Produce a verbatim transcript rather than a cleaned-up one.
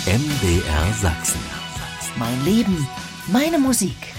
M D R Sachsen. Mein Leben, meine Musik.